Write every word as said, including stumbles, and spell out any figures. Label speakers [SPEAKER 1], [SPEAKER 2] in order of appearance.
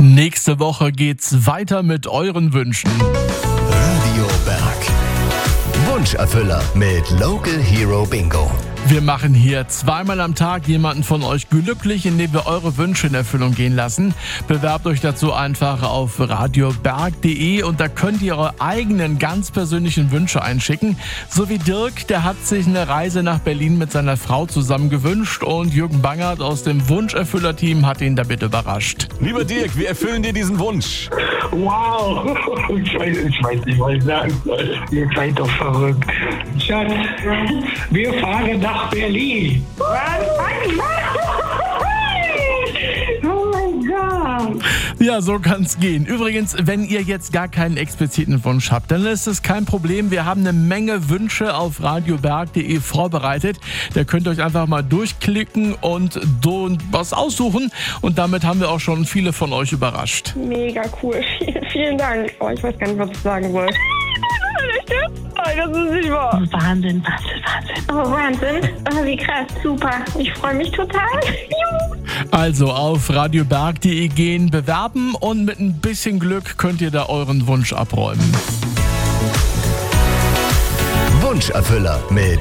[SPEAKER 1] Nächste Woche geht's weiter mit euren Wünschen.
[SPEAKER 2] Radio Berg. Wunscherfüller mit Local Hero Bingo.
[SPEAKER 1] Wir machen hier zweimal am Tag jemanden von euch glücklich, indem wir eure Wünsche in Erfüllung gehen lassen. Bewerbt euch dazu einfach auf radioberg punkt de und da könnt ihr eure eigenen ganz persönlichen Wünsche einschicken. So wie Dirk, der hat sich eine Reise nach Berlin mit seiner Frau zusammen gewünscht und Jürgen Bangert aus dem Wunscherfüller-Team hat ihn damit überrascht.
[SPEAKER 3] Lieber Dirk, wir erfüllen dir diesen Wunsch.
[SPEAKER 4] Wow, ich weiß, ich weiß nicht, was ich sagen soll. Ihr seid doch verrückt. Schatz, wir fahren nach Berlin. Oh mein Gott.
[SPEAKER 1] Ja, so kann's gehen. Übrigens, wenn ihr jetzt gar keinen expliziten Wunsch habt, dann ist es kein Problem. Wir haben eine Menge Wünsche auf radioberg punkt de vorbereitet. Da könnt ihr euch einfach mal durchklicken und was aussuchen. Und damit haben wir auch schon viele von euch überrascht.
[SPEAKER 5] Mega cool. Vielen, vielen Dank. Oh, ich weiß gar nicht, was ich sagen soll. Nein, das ist nicht wahr.
[SPEAKER 6] Wahnsinn, Wahnsinn, Wahnsinn.
[SPEAKER 5] Oh, Wahnsinn. Oh, wie krass. Super. Ich freue mich total. Juhu.
[SPEAKER 1] Also auf radioberg punkt de gehen, bewerben und mit ein bisschen Glück könnt ihr da euren Wunsch abräumen.
[SPEAKER 2] Wunscherfüller mit